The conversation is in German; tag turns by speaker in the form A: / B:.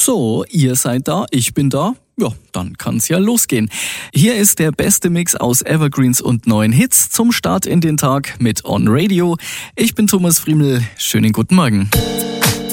A: So, ihr seid da, ich bin da. Ja, dann kann's ja losgehen. Hier ist der beste Mix aus Evergreens und neuen Hits zum Start in den Tag mit On Radio. Ich bin Thomas Friemel. Schönen guten Morgen.